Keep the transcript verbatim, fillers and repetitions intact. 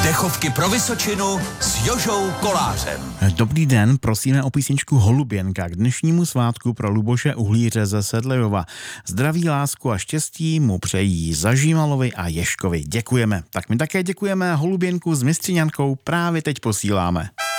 Dechovky pro Vysočinu s Jožou Kolářem. Dobrý den, prosíme o písničku Holuběnka k dnešnímu svátku pro Luboše Uhlíře ze Sedlejova. Zdraví, lásku a štěstí mu přejí Zažímalovi a Ježkovi. Děkujeme. Tak my také děkujeme, Holuběnku s Mistřiňankou právě teď posíláme.